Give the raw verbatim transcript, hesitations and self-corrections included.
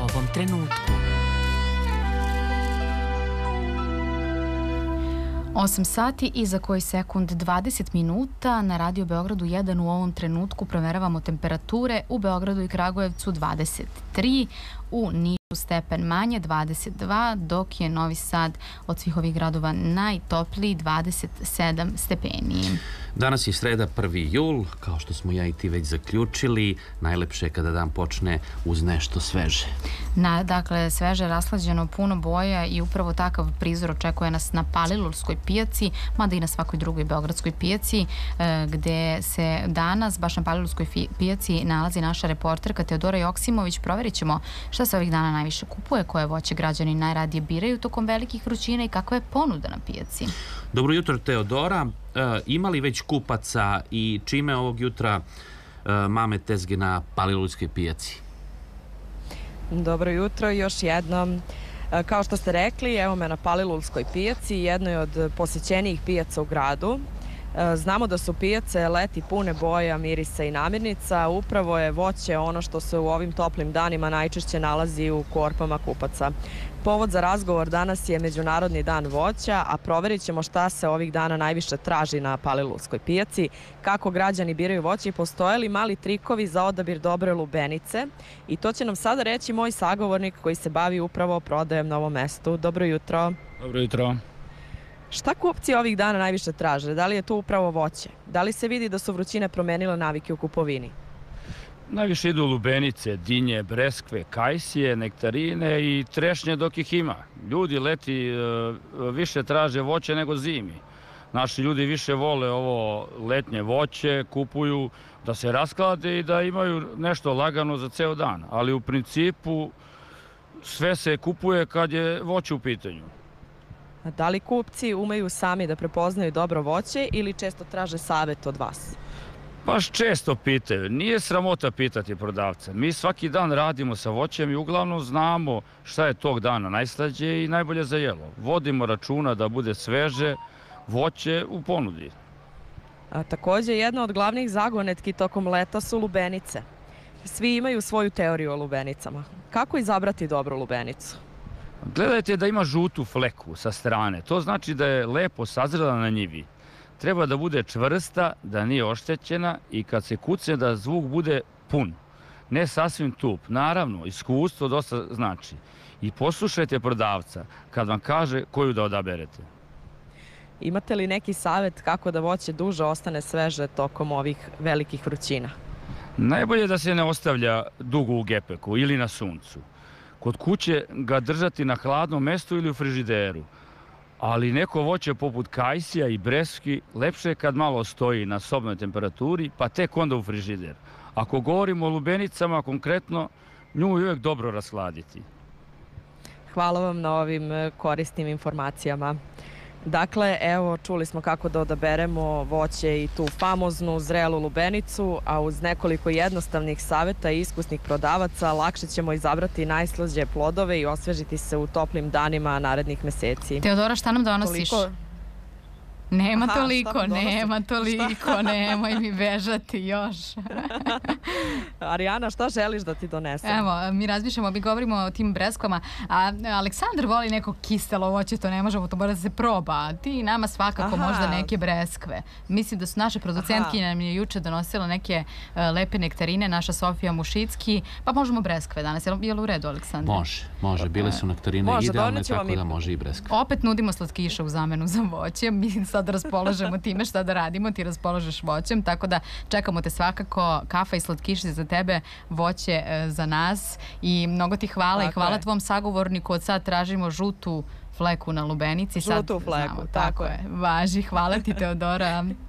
ovom trenutku. osam sati i za koji sekund dvadeset minuta na Radio Beogradu jedan u ovom trenutku proveravamo temperature u Beogradu i Kragujevcu dvadeset tri, u Nišu stepen manje dvadeset dva, dok je Novi Sad od svih ovih gradova najtopliji dvadeset sedam stepeni. Danas je sreda prvi jul, kao što smo ja i ti već zaključili, najlepše je kada dan počne uz nešto sveže. Na, dakle, sveže, raslađeno, puno boja i upravo takav prizor očekuje nas na Palilulskoj pijaci, mada i na svakoj drugoj beogradskoj pijaci, e, gde se danas baš na Palilulskoj pijaci nalazi naša reporterka Teodora Joksimović. Proverit ćemo šta se ovih dana najviše kupuje, koje voće građani najradije biraju tokom velikih vrućina i kakva je ponuda na pijaci. Dobro jutro, Teodora. E, ima li već kupaca i čime ovog jutra e, mame tezge na Palilulskoj pijaci? Dobro jutro, još jednom. Kao što ste rekli, evo me na Palilulskoj pijaci, jednoj od posećenijih pijaca u gradu. Znamo da su pijace leti pune boja, mirisa i namirnica. Upravo je voće ono što se u ovim toplim danima najčešće nalazi u korpama kupaca. Povod za razgovor danas je Međunarodni dan voća, a proverit ćemo šta se ovih dana najviše traži na Palilulskoj pijaci, kako građani biraju voće i postoje li mali trikovi za odabir dobre lubenice. I to će nam sada reći moj sagovornik koji se bavi upravo prodajem na ovom mestu. Dobro jutro. Dobro jutro. Šta kupci ovih dana najviše traže? Da li je to upravo voće? Da li se vidi da su vrućine promenile navike u kupovini? Najviše idu lubenice, dinje, breskve, kajsije, nektarine i trešnje dok ih ima. Ljudi leti e, više traže voće nego zimi. Naši ljudi više vole ovo letnje voće, kupuju da se rasklade i da imaju nešto lagano za ceo dan. Ali u principu sve se kupuje kad je voće u pitanju. A da li kupci umeju sami da prepoznaju dobro voće ili često traže savjet od vas? Baš često pitaju. Nije sramota pitati prodavca. Mi svaki dan radimo sa voćem i uglavnom znamo šta je tog dana najslađe i najbolje za jelo. Vodimo računa da bude sveže voće u ponudi. A također jedna od glavnih zagonetki tokom leta su lubenice. Svi imaju svoju teoriju o lubenicama. Kako izabrati dobru lubenicu? Gledajte da ima žutu fleku sa strane. To znači da je lepo sazrela na njivi. Treba da bude čvrsta, da nije oštećena i kad se kuce da zvuk bude pun. Ne sasvim tup. Naravno, iskustvo dosta znači. I poslušajte prodavca kad vam kaže koju da odaberete. Imate li neki savjet kako da voće duže ostane sveže tokom ovih velikih vrućina? Najbolje da se ne ostavlja dugo u gepeku ili na suncu. Kod kuće ga držati na hladnom mestu ili u frižideru. Ali neko voće poput kajsija i breski lepše je kad malo stoji na sobnoj temperaturi, pa tek onda u frižider. Ako govorimo o lubenicama konkretno, nju je uvijek dobro rashladiti. Hvala vam na ovim korisnim informacijama. Dakle, evo, čuli smo kako da odaberemo voće i tu famoznu zrelu lubenicu, a uz nekoliko jednostavnih savjeta i iskusnih prodavaca lakše ćemo izabrati najslađe plodove i osvežiti se u toplim danima narednih meseci. Teodora, šta nam donosiš? Toliko... Nema Aha, toliko, nema toliko, šta? Nemoj mi bežati još. Arijana, šta želiš da ti donesem? Evo, mi razmišljamo, mi govorimo o tim breskvama, a Aleksandar voli neko kiselo voće, to ne možemo, to mora da se proba. A ti nama svakako Aha. možda neke breskve. Mislim da su naše producentkinje nam je juče donosila neke uh, lepe nektarine, naša Sofija Mušicki, pa možemo breskve danas. Je li, je li u redu, Aleksandar? Može, može. Bile su nektarine Može, idealne, tako mi... da može i breskve. Opet nudimo slatkiše u zamenu za voće. Mi sad raspolažemo time šta da radimo, ti raspolažeš voćem, tako da čekamo te svakako, kafa i slatkiši za tebe, voće e, za nas i mnogo ti hvala tako i hvala je. Tvom sagovorniku, od sad tražimo žutu fleku na lubenici. Žutu sad, fleku, znamo, tako, tako je. Važi, hvala ti Teodora.